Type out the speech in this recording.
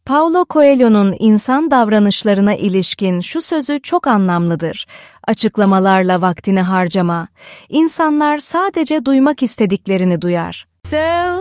Paulo Coelho'nun insan davranışlarına ilişkin şu sözü çok anlamlıdır. Açıklamalarla vaktini harcama. İnsanlar sadece duymak istediklerini duyar.